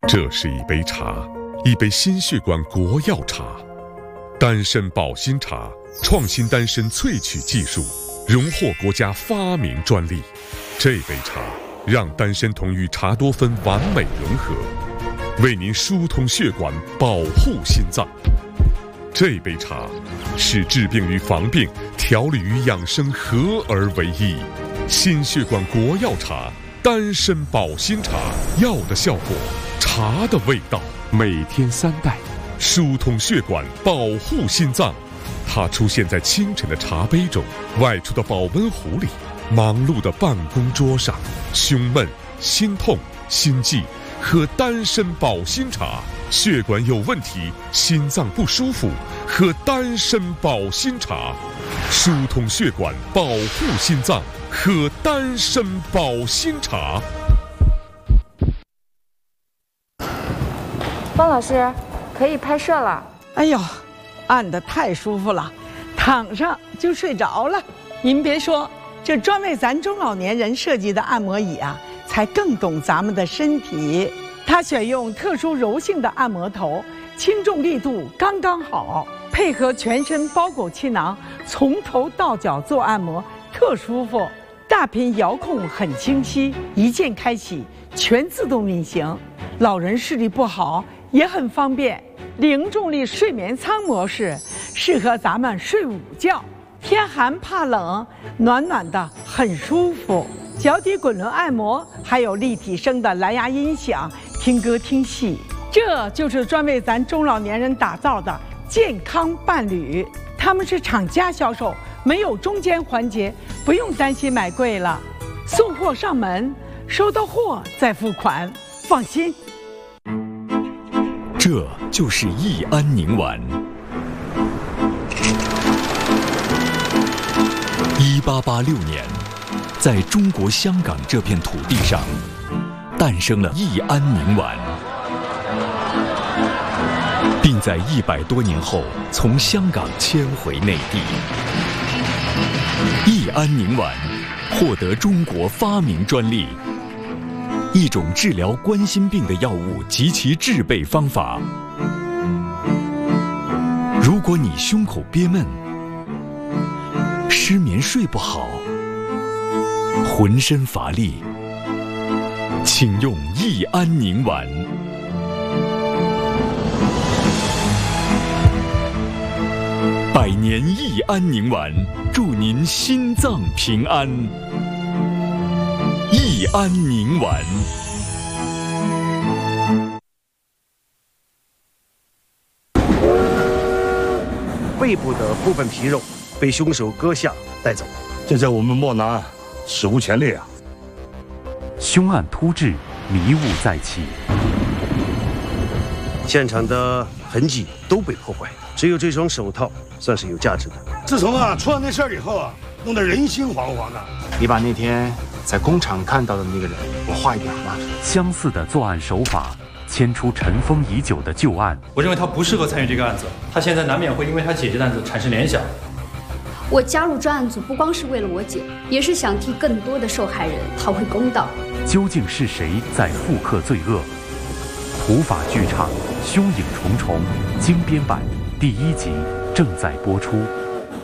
这是一杯茶，一杯心血管国药茶，丹参保心茶，创新丹参萃取技术，荣获国家发明专利。这杯茶让丹参酮与茶多酚完美融合，为您疏通血管，保护心脏。这杯茶是治病与防病、调理与养生合而为一。心血管国药茶，丹参保心茶，药的效果，茶的味道。每天3袋，疏通血管，保护心脏。它出现在清晨的茶杯中，外出的保温壶里，忙碌的办公桌上。胸闷、心痛、心悸，喝丹参保心茶。血管有问题，心脏不舒服，喝丹参保心茶。疏通血管，保护心脏，喝丹参保心茶。 方老师，可以拍摄了。 哎呦，按得太舒服了，躺上就睡着了。您别说，这专为咱中老年人设计的按摩椅啊，才更懂咱们的身体。它选用特殊柔性的按摩头，轻重力度刚刚好，配合全身包裹气囊，从头到脚做按摩，特舒服。大屏遥控很清晰，一键开启，全自动运行。老人视力不好也很方便。零重力睡眠舱模式适合咱们睡午觉，天寒怕冷，暖暖的很舒服。脚底滚轮按摩，还有立体声的蓝牙音响，听歌听戏。这就是专为咱中老年人打造的健康伴侣。他们是厂家销售，没有中间环节，不用担心买贵了。送货上门，收到货再付款，放心。 这就是益安宁丸。1886年，在中国香港这片土地上，诞生了益安宁丸，并在100多年后从香港迁回内地。益安宁丸获得中国发明专利，一种治疗冠心病的药物及其制备方法。如果你胸口憋闷、失眠睡不好、浑身乏力，请用益安宁丸。100年益安宁丸，祝您心脏平安。益安宁丸。 背部的部分皮肉被凶手割下带走， 这在我们漠南史无前例啊！ 凶案突至，迷雾再起， 现场的痕迹都被破坏，只有这双手套算是有价值的。 自从出了那事儿以后啊，弄得人心惶惶的。 你把那天在工厂看到的那个人，我画一点好吗？ 相似的作案手法牵出尘封已久的旧案。 我认为他不适合参与这个案子，他现在难免会因为他姐姐的案子产生联想。 我加入专案组不光是为了我姐，也是想替更多的受害人讨回公道。 究竟是谁在复刻罪恶？普法剧场《凶影重重》精编版第1集正在播出。